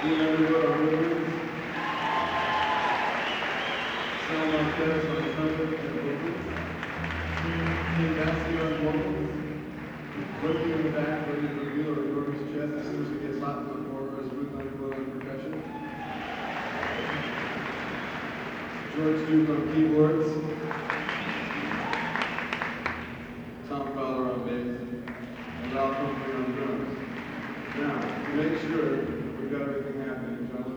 Dean Underwood on woodwinds. Sal Marquez on trumpet and vocals. Tim Bassey on vocals. Working in the back, ready to reveal or record his chest as soon as it gets hot in the corner is Ruth Underwood on percussion. George Duke on keyboards.